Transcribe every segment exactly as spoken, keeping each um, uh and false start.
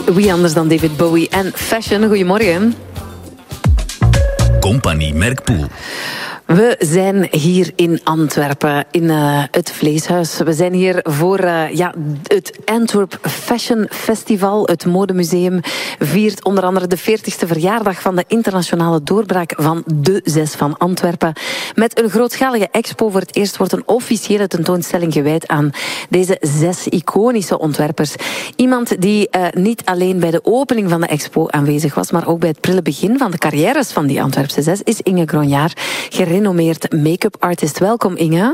Wie anders dan David Bowie en fashion. Goedemorgen. Compagnie Merkpoel. We zijn hier in Antwerpen, in uh, het Vleeshuis. We zijn hier voor uh, ja, het Antwerp Fashion Festival. Het modemuseum viert onder andere de veertigste verjaardag van de internationale doorbraak van de Zes van Antwerpen. Met een grootschalige expo. Voor het eerst wordt een officiële tentoonstelling gewijd aan deze zes iconische ontwerpers. Iemand die uh, niet alleen bij de opening van de expo aanwezig was, maar ook bij het prille begin van de carrières van die Antwerpse zes, is Inge Gronjaar, gerenommeerd make-up artist. Welkom, Inge.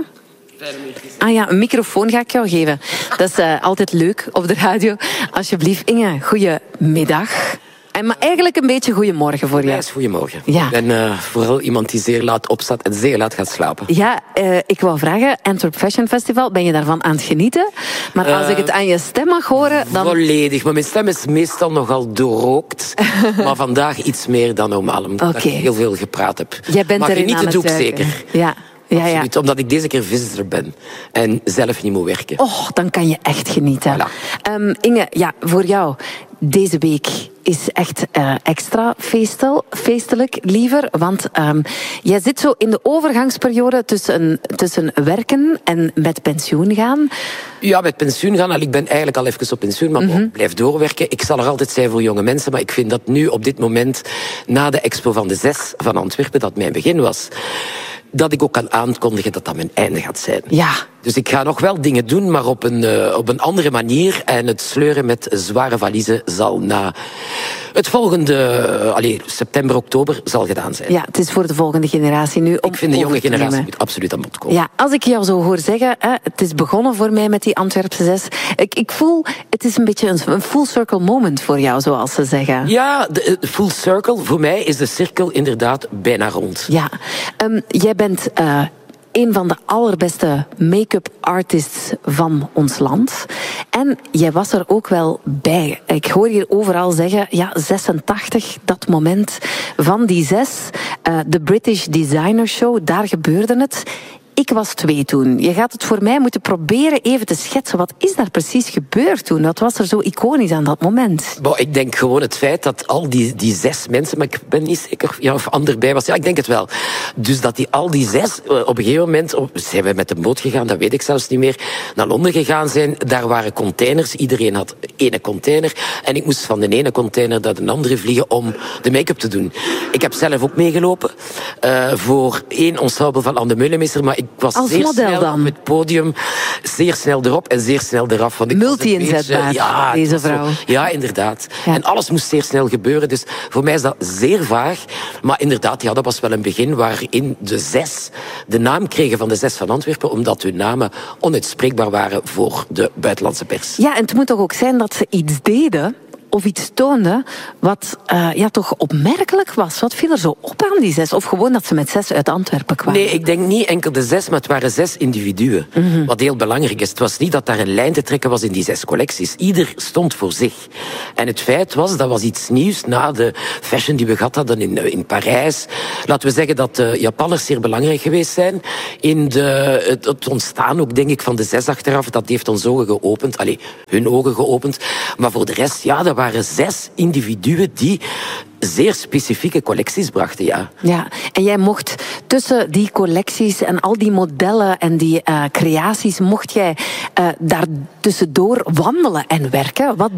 Ah ja, een microfoon ga ik jou geven. Dat is uh, altijd leuk op de radio. Alsjeblieft, Inge, goedemiddag. En maar eigenlijk een beetje goedemorgen voor jou. Ja, goedemorgen. Ja. Ik ben uh, vooral iemand die zeer laat opstaat en zeer laat gaat slapen. Ja, uh, ik wou vragen, Antwerp Fashion Festival, ben je daarvan aan het genieten? Maar als uh, ik het aan je stem mag horen, dan... Volledig, maar mijn stem is meestal nogal doorrookt. Maar vandaag iets meer dan normaal, omdat okay. ik heel veel gepraat heb. Jij bent maar erin genieten aan doe het ik duiken. zeker. Ja. Ja, ja. Absoluut, omdat ik deze keer visitor ben en zelf niet moet werken. Och, dan kan je echt genieten. Voilà. Um, Inge, ja, voor jou, deze week is echt uh, extra feestel, feestelijk, liever. Want um, jij zit zo in de overgangsperiode tussen, tussen werken en met pensioen gaan. Ja, met pensioen gaan. Ik ben eigenlijk al even op pensioen, maar mm-hmm. blijf doorwerken. Ik zal er altijd zijn voor jonge mensen, maar ik vind dat nu op dit moment, na de expo van de Zes van Antwerpen, dat mijn begin was, dat ik ook kan aankondigen dat dat mijn einde gaat zijn. Ja. Dus ik ga nog wel dingen doen, maar op een, uh, op een andere manier. En het sleuren met zware valiezen zal na het volgende, uh, allez, september, oktober, zal gedaan zijn. Ja, het is voor de volgende generatie nu om Ik vind de jonge generatie nemen. moet absoluut aan bod komen. Ja, als ik jou zo hoor zeggen, hè, het is begonnen voor mij met die Antwerpse Zes. Ik, ik voel, het is een beetje een, een full circle moment voor jou, zoals ze zeggen. Ja, de, de full circle. Voor mij is de cirkel inderdaad bijna rond. Ja, um, jij bent Uh, een van de allerbeste make-up artists van ons land. En jij was er ook wel bij. Ik hoor hier overal zeggen, ja, zesentachtig, dat moment van die zes. Uh, de British Designer Show, daar gebeurde het. Ik was twee toen. Je gaat het voor mij moeten proberen even te schetsen. Wat is daar precies gebeurd toen? Wat was er zo iconisch aan dat moment? Bon, ik denk gewoon het feit dat al die, die zes mensen, maar ik ben niet zeker ja, of ander bij was. Ja, ik denk het wel. Dus dat die al die zes op een gegeven moment, op, zijn we met de boot gegaan, dat weet ik zelfs niet meer, naar Londen gegaan zijn. Daar waren containers. Iedereen had één container. En ik moest van de ene container naar de andere vliegen om de make-up te doen. Ik heb zelf ook meegelopen uh, voor één ensemble van Anne Meulemeester, maar ik was als zeer model snel dan? op het podium, zeer snel erop en zeer snel eraf. Multi-inzetbaar, ja, deze vrouw. Zo, ja, inderdaad. Ja. En alles moest zeer snel gebeuren, dus voor mij is dat zeer vaag. Maar inderdaad, ja, dat was wel een begin waarin de zes de naam kregen van de Zes van Antwerpen, omdat hun namen onuitspreekbaar waren voor de buitenlandse pers. Ja, en het moet toch ook zijn dat ze iets deden of iets toonde wat uh, ja, toch opmerkelijk was. Wat viel er zo op aan die zes? Of gewoon dat ze met zes uit Antwerpen kwamen? Nee, ik denk niet enkel de zes, maar het waren zes individuen. Mm-hmm. Wat heel belangrijk is. Het was niet dat daar een lijn te trekken was in die zes collecties. Ieder stond voor zich. En het feit was, dat was iets nieuws na de fashion die we gehad hadden in, in Parijs. Laten we zeggen dat de Japanners zeer belangrijk geweest zijn in de, het, het ontstaan ook, denk ik, van de zes achteraf. Dat heeft ons ogen geopend. Allee, hun ogen geopend. Maar voor de rest, ja, dat waren zes individuen die zeer specifieke collecties brachten, ja. Ja, en jij mocht tussen die collecties en al die modellen en die uh, creaties, mocht jij uh, daar tussendoor wandelen en werken. Wat